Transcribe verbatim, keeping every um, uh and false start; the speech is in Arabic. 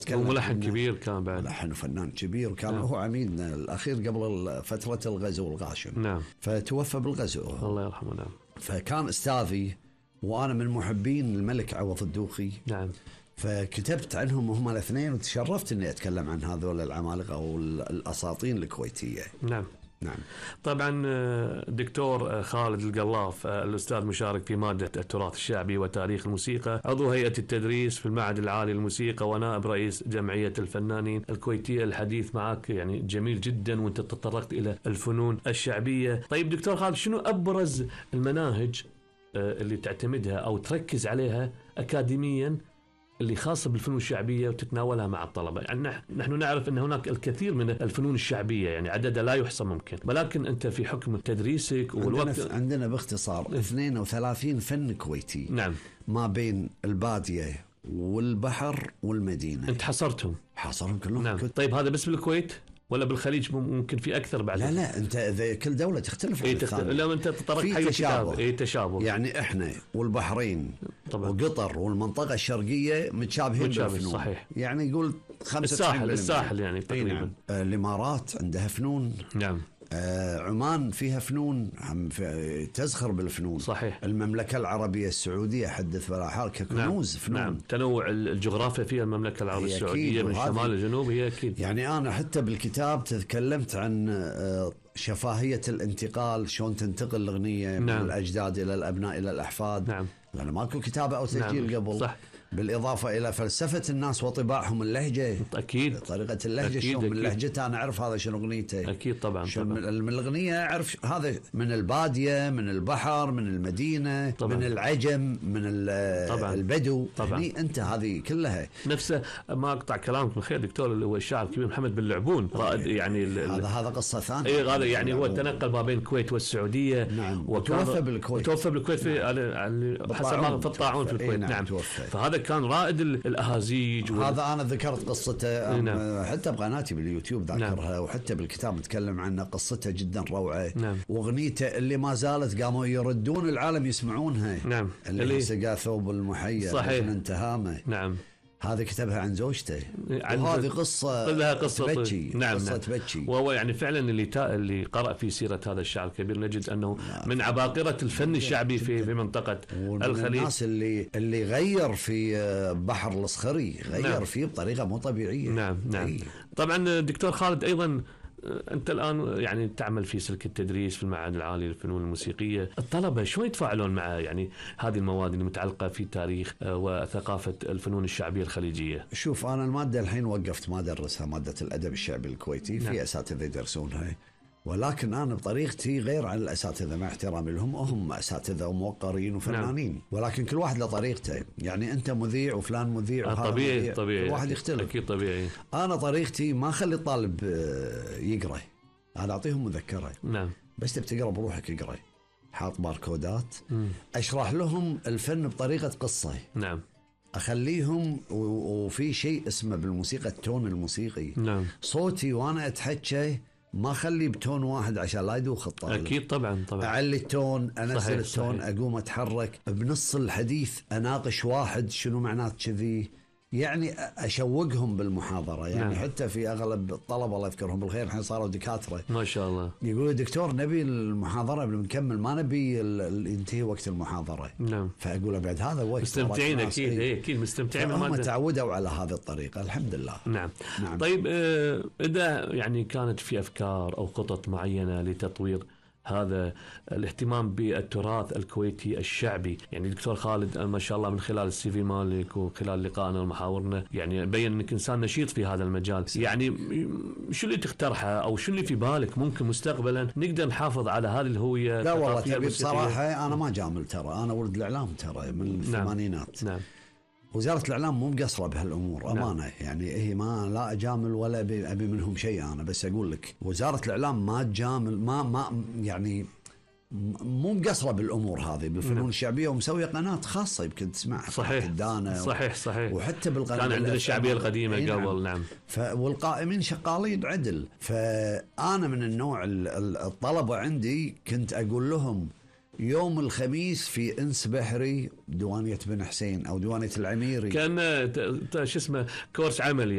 وملحن كبير كان بعد، ملحن وفنان كبير، وكان نعم. هو عميدنا الأخير قبل فترة الغزو الغاشم. نعم. فتوفى بالغزو الله يرحمه. نعم. فكان أستاذي، وأنا من محبين الملك عوض الدوخي. نعم. فكتبت عنهم هم الاثنين، وتشرفت اني اتكلم عن هذول العمالقه والاساطين الكويتيه. نعم. نعم. طبعا دكتور خالد القلاف الأستاذ مشارك في مادة التراث الشعبي وتاريخ الموسيقى، عضو هيئة التدريس في المعهد العالي للموسيقى، ونائب رئيس جمعية الفنانين الكويتية. الحديث معك يعني جميل جدا، وانت تطرقت إلى الفنون الشعبية. طيب دكتور خالد، شنو أبرز المناهج اللي تعتمدها أو تركز عليها أكاديميا اللي خاصة بالفنون الشعبية وتتناولها مع الطلبة؟ يعني نحن نعرف أن هناك الكثير من الفنون الشعبية، يعني عددها لا يحصى ممكن، ولكن أنت في حكم تدريسك والوقت عندنا, عندنا باختصار اثنين وثلاثين فن كويتي. نعم. ما بين البادية والبحر والمدينة. أنت حصرتهم؟ حصرهم كلهم. نعم. طيب هذا بس بالكويت ولا بالخليج ممكن في أكثر بعد؟ لا لا، أنت إذا كل دولة تختلف. إيه تخت... لا أنت تطرقت حي الكتاب. إيه تشابه. يعني إحنا والبحرين طبعا. وقطر والمنطقة الشرقية متشابهين بالفنون. صحيح. يعني يقول خمسة وتسعين بالمئة. الساحل الساحل يعني تقريبا. نعم. آه الإمارات عندها فنون. نعم. آه عمان فيها فنون، في تزخر بالفنون. صحيح. المملكة العربية السعودية حدث ولا حال ككنوز. نعم. فنون. نعم. تنوع الجغرافيا فيها المملكة العربية السعودية من الشمال للجنوب هي أكيد. يعني أنا حتى بالكتاب تكلمت عن آه شفاهية الانتقال، شلون تنتقل الأغنية. نعم. من الأجداد إلى الأبناء إلى الأحفاد. نعم. لأن ماكو كتابة أو تسجيل. نعم. قبل. صح. بالإضافة إلى فلسفة الناس وطباعهم، اللهجة. أكيد. طريقة اللهجة. شلون من لهجته أنا أعرف هذا شنو أغنيته. أكيد طبعا. طبعا. من الأغنية أعرف هذا من البادية، من البحر، من المدينة. طبعا. من العجم، من طبعا. البدو. طبعا. يعني أنت هذه كلها نفسه. ما أقطع كلامك من خير دكتور، اللي هو الشاعر الكبير محمد بن لعبون رائد يعني. هذا هذا قصة ثانية. إيه هذا يعني هو تنقل ما بين الكويت والسعودية. نعم. وتوفى بالكويت. توفى بالكويت في نعم. حسب ما في الطاعون في الكويت. نعم. نعم. فهذا كان رائد الأهازيج. هذا أنا ذكرت قصته. نعم. حتى بقناتي باليوتيوب ذاكرها. نعم. وحتى بالكتاب نتكلم عنه. قصته جدا روعة. نعم. واغنيته اللي ما زالت قاموا يردون العالم يسمعونها. نعم. اللي سقى ثوب المحيا. صحيح. انتهامه. نعم. هذا كتبها عن زوجته. وهذه قصة كلها قصة تبكي. نعم. قصة نعم. تبكي. وهو يعني فعلا اللي تا... اللي قرأ في سيرة هذا الشاعر الكبير نجد أنه من عباقرة الفن الشعبي في في منطقة الخليج. الناس اللي اللي غير في بحر الصخري، غير نعم. فيه بطريقة مو طبيعية. نعم. نعم. أي. طبعا دكتور خالد أيضا أنت الآن يعني تعمل في سلك التدريس في المعهد العالي للفنون الموسيقية. الطلبة شو يتفاعلون مع يعني هذه المواد اللي متعلقة في تاريخ وثقافة الفنون الشعبية الخليجية؟ شوف أنا المادة الحين وقفت ما أدرسها، مادة الأدب الشعبي الكويتي. نعم. في أساتذة يدرسونها، ولكن أنا بطريقتي غير عن الأساتذة مع احترامي لهم. هم أساتذة وموقرين وفنانين. نعم. ولكن كل واحد له طريقته. يعني أنت مذيع وفلان مذيع. طبيعي. مذيع. طبيعي. كل واحد يختلف. أكيد طبيعي. أنا طريقتي ما أخلي الطالب يقرأ، أنا أعطيهم مذكرة. نعم. بس تقرأ بروحك اقرأ، حاط باركودات. مم. أشرح لهم الفن بطريقة قصة. نعم. أخليهم وفي شيء اسمه بالموسيقى التون الموسيقي. نعم. صوتي وأنا أتحكي ما أخلي بتون واحد عشان لا يدوخ الطالب. أكيد طبعا طبعا. أعلي التون، أنزل صحيح. التون. صحيح. أقوم أتحرك بنص الحديث، أناقش واحد شنو معنات كذي. يعني أشوقهم بالمحاضرة. يعني نعم. حتى في أغلب الطلبة الله يذكرهم بالخير الحين صاروا دكاترة ما شاء الله، يقولوا دكتور نبي المحاضرة قبل نكمل، ما نبي ينتهي وقت المحاضرة. نعم. فأقول بعد هذا وقت مستمتعين أكيد. إيه أكيد مستمتعين. هم تعودوا على هذه الطريقة الحمد لله. نعم. نعم. طيب إذا يعني كانت في أفكار أو خطط معينة لتطوير هذا الاهتمام بالتراث الكويتي الشعبي، يعني دكتور خالد ما شاء الله من خلال السي في مالك وخلال لقائنا ومحاورنا يعني بين انك انسان نشيط في هذا المجال، يعني شو اللي تقترحه او شو اللي في بالك ممكن مستقبلا نقدر نحافظ على هذه الهوية؟ لا والله تبي بصراحة انا ما جامل، ترى انا ولد الاعلام ترى من الثمانينات. نعم. وزارة الإعلام مو مقصرة بهالأمور أمانة. نعم. يعني هي ما لا أجامل ولا أبي, أبي منهم شيء. أنا بس أقول لك وزارة الإعلام ما تجامل، ما ما يعني مو مقصرة بالأمور هذه بالفنون نعم. الشعبية، ومسوية قناة خاصة يمكن تسمعها. صحيح. الدانة صحيح صحيح. وحتى بالقناة كان عندنا الشعبية القديمة قبل. نعم. ف والقائمين شغالين عدل. فأنا من النوع الطلبة عندي كنت أقول لهم يوم الخميس في انس بحري ديوانية بن حسين او ديوانية العميري، كان شو اسمه كورس عملي.